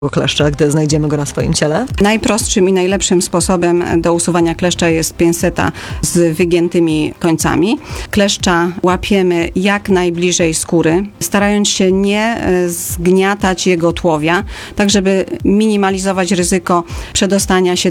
kleszcza, gdy znajdziemy go na swoim ciele? Najprostszym i najlepszym sposobem do usuwania kleszcza jest pinseta z wygiętymi końcami. Kleszcza łapiemy jak najbliżej skóry, starając się nie zgniatać jego tułowia, tak żeby minimalizować ryzyko przedostania się